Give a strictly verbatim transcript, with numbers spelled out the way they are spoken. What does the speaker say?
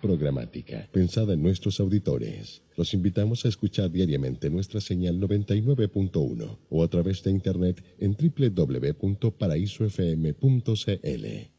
programática, pensada en nuestros auditores. Los invitamos a escuchar diariamente nuestra señal noventa y nueve punto uno o a través de internet en doble u doble u doble u punto paraíso f m punto c l.